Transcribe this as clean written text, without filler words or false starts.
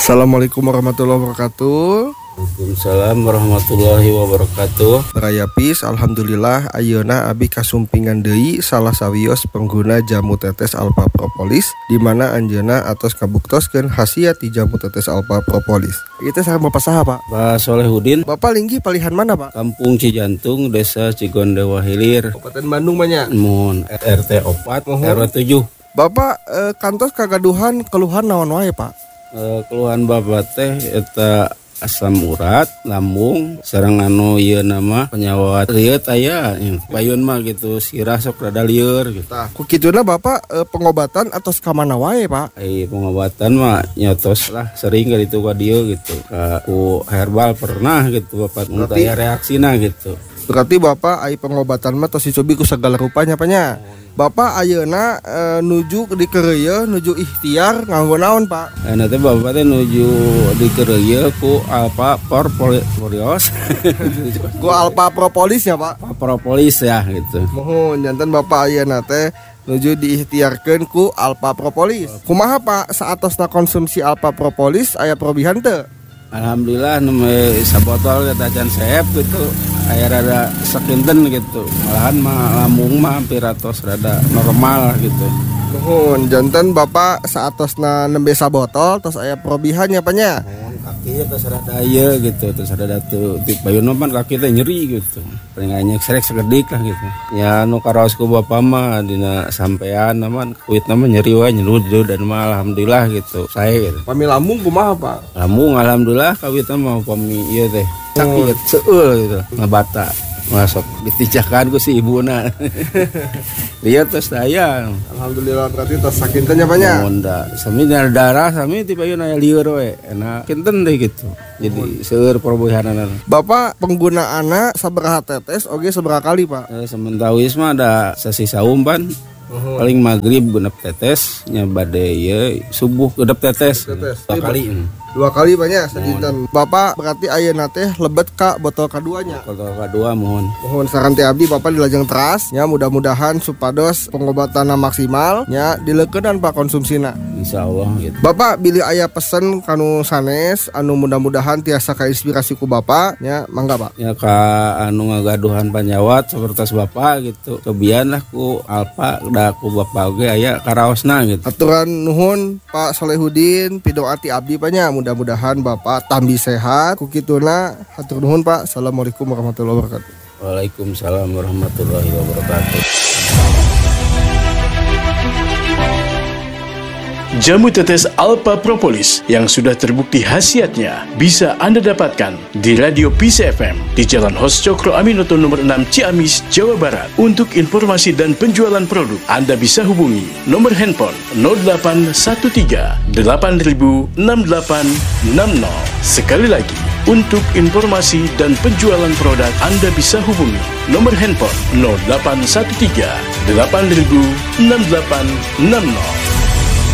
Assalamualaikum warahmatullahi wabarakatuh. Waalaikumsalam warahmatullahi wabarakatuh. Rayapis, alhamdulillah ayeuna abi kasumpingan deui salah sawios pengguna jamu tetes alpha propolis di mana anjeunna atos kabuktoskeun khasiat di jamu tetes alpha propolis. Itu saya Bapak saha, Pak? Pak Solehudin, Bapak linggih palihan mana, Pak? Kampung Cijantung, Desa Cigondewa Hilir, Kabupaten Bandung banyak. Mun RT 4 RW 7. Bapak kantos kagaduhan keluhan naon wae, Pak? Keluhan bapak teh eta asam urat, lambung, sareng anu ieu nama penyawat rieut aya, payun mah gitu, sirah sok rada lieur gitu. Tah, ku kituna Bapak pengobatan atos ka mana wae, Pak? Pengobatan mah nyotos lah sering ka ditu ka dieu gitu. Ku herbal pernah gitu bapak, mun aya reaksina gitu. Berarti Bapak ai pengobatan mah tos dicobi ku segala rupanya, Pak nya. Bapak ayeuna nuju di kereuyeun nuju ikhtiar nganggo naon, Pak? Nanti bapak teh nuju di kereuyeun ku alpha propolis. Ku alpha propolis ya, Pak? Propolis ya gitu. Mohon janten Bapak ayeuna teh nuju diikhtiarkeun ku alpha propolis. Kumaha Pak saatosna konsumsi alpha propolis aya perubahan teu? Alhamdulillah nembe sabotol kita can sehep gitu. Aya rada sekinten gitu. Malahan mah lambung mah hampir atos rada normal gitu. Mohon janten Bapak saatosna nembe sabotol tos aya perubahan ya, Pak nya? Kaki terus rada ieu gitu, terus rada tuh di payun mah kaki teh nyeri gitu. Paling anyek serek sekedik lah gitu. Ya nu karaos ku bapak mah dina sampean mah kuitna mah nyeri wae nyelud dan mah alhamdulillah gitu. Saya gitu. Pami lambung kumaha, Pak? Lambung alhamdulillah kawitna mah pami ieu teh. Sakit seueur gitu, ngabata. Masuk ditijakan ku si ibuna. Lihat terus saya. Alhamdulillah berarti tos sakinten nya, Pak nya? Monda, sami darah sami ti payun aya lieur we. Enak kinten deh gitu. Jadi seueur perubahanan. Bapak penggunaanna sabaraha tetes oge sabaraha kali, Pak? Sementawis mah ada sasisa umpan. Paling maghrib genep tetes nya bade ieu subuh genep tetes. 2 kali. 2 kali banyak sedinten. Bapak berarti ayeuna teh lebet ka botol kaduanya. Botol kadua mohon. Mohon saran teh abdi Bapak dilajeng teras nya mudah-mudahan supados pengobatanna maksimal nya dileukeunnan Pak konsumsina. Insyaallah gitu. Bapak bilih aya pesen kanu sanes anu mudah-mudahan tiasa kainspirasi ku Bapak nya mangga, Pak. Ya ka anu ngagaduhan panyawat sapertos Bapak gitu. Kebian lah ku alpa da ku Bapak oge aya karaosna gitu. Aturan nuhun Pak Solehudin pidoati abdi Pak nya mudah-mudahan Bapak tambi sehat. Ku kituna hatur nuhun Pak. Assalamualaikum warahmatullahi wabarakatuh. Waalaikumsalam warahmatullahi wabarakatuh. Jamu tetes alpha propolis yang sudah terbukti khasiatnya bisa Anda dapatkan di Radio Peace FM di Jalan Hos Cokro Aminoto nomor 6 Ciamis, Jawa Barat. Untuk informasi dan penjualan produk, Anda bisa hubungi nomor handphone 0813 8000 6860. Sekali lagi, untuk informasi dan penjualan produk, Anda bisa hubungi nomor handphone 0813 8000 6860.